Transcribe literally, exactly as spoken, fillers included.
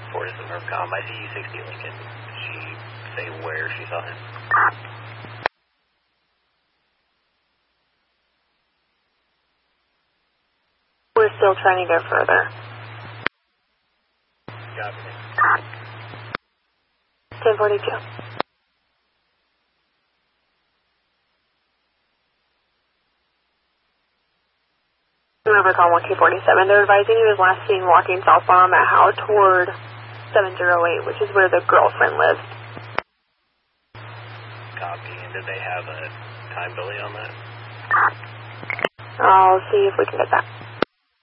Fortis and Mercom. I see U sixty Lincoln. Did she say where she saw him? We're still trying to go further. Copy. ten forty-two. Rivercom one K forty-seven, they're advising he was last seen walking southbound at Howe toward seven oh eight, which is where the girlfriend lives. Copy. And did they have a time delay on that? I'll see if we can get that.